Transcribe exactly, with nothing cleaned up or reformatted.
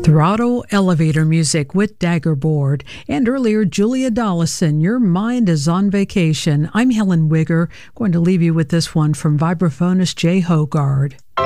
Throttle Elevator Music with Daggerboard. And earlier, Julia Dollison, Your Mind is on Vacation. I'm Helen Wigger, going to leave you with this one from vibraphonist Jay Hogard.